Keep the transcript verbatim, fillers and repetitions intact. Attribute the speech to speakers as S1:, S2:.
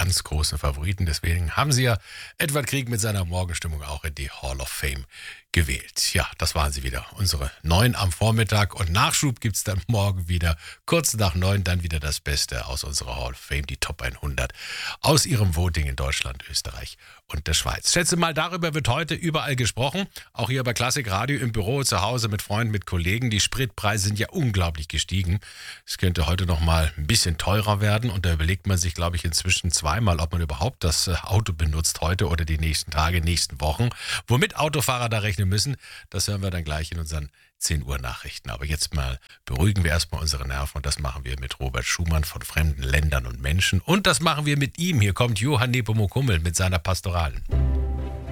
S1: ganz großen Favoriten. Deswegen haben sie ja Edward Grieg mit seiner Morgenstimmung auch in die Hall of Fame gewählt. Ja, das waren sie wieder. Unsere neun am Vormittag und Nachschub gibt's dann morgen wieder. Kurz nach neun dann wieder das Beste aus unserer Hall of Fame, die Top hundert aus ihrem Voting in Deutschland, Österreich und der Schweiz. Schätze mal, darüber wird heute überall gesprochen. Auch hier bei Klassik Radio im Büro, zu Hause mit Freunden, mit Kollegen. Die Spritpreise sind ja unglaublich gestiegen. Es könnte heute noch mal ein bisschen teurer werden und da überlegt man sich, glaube ich, inzwischen zweimal, ob man überhaupt das Auto benutzt heute oder die nächsten Tage, nächsten Wochen. Womit Autofahrer da rechnen müssen, das hören wir dann gleich in unseren zehn Uhr Nachrichten. Aber jetzt mal beruhigen wir erstmal unsere Nerven und das machen wir mit Robert Schumann von Fremden Ländern und Menschen. Und das machen wir mit ihm. Hier kommt Johann Nepomuk Hummel mit seiner Pastoralen.